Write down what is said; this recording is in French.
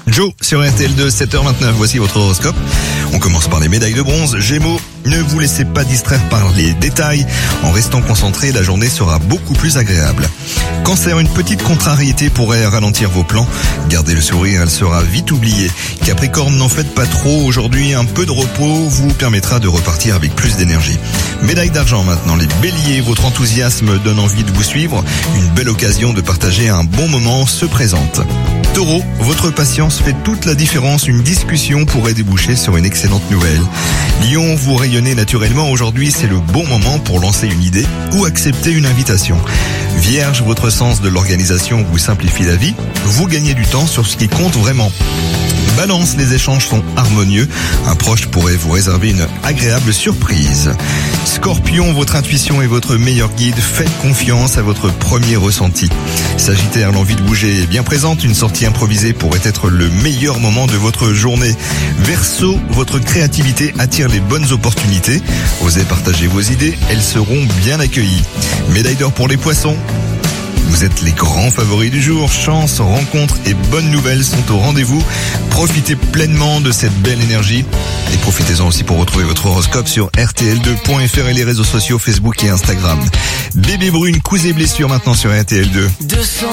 Joe sur RTL2, 7h29, voici votre horoscope. On commence par les médailles de bronze. Gémeaux, ne vous laissez pas distraire par les détails. En restant concentré, la journée sera beaucoup plus agréable. Cancer, une petite contrariété pourrait ralentir vos plans. Gardez le sourire, elle sera vite oubliée. Capricorne, n'en faites pas trop. Aujourd'hui, un peu de repos vous permettra de repartir avec plus d'énergie. Médaille d'argent maintenant. Les béliers, votre enthousiasme donne envie de vous suivre. Une belle occasion de partager un bon moment se présente. Taureau, votre patience fait toute la différence. Une discussion pourrait déboucher sur une excellente nouvelle. Lion, vous rayonnez naturellement. Aujourd'hui, c'est le bon moment pour lancer une idée ou accepter une invitation. Vierge, votre sens de l'organisation vous simplifie la vie. Vous gagnez du temps sur ce qui compte vraiment. Balance, les échanges sont harmonieux. Un proche pourrait vous réserver une agréable surprise. Scorpion, votre intuition est votre meilleur guide. Faites confiance à votre premier ressenti. Sagittaire, l'envie de bouger est bien présente. Une sortie improvisée pourrait être le meilleur moment de votre journée. Verseau, votre créativité attire les bonnes opportunités. Osez partager vos idées, elles seront bien accueillies. Médaille d'or pour les poissons. Vous êtes les grands favoris du jour. Chance, rencontres et bonnes nouvelles sont au rendez-vous. Profitez pleinement de cette belle énergie. Et profitez-en aussi pour retrouver votre horoscope sur rtl2.fr et les réseaux sociaux Facebook et Instagram. Bébé Brune, coups et blessures maintenant sur RTL2.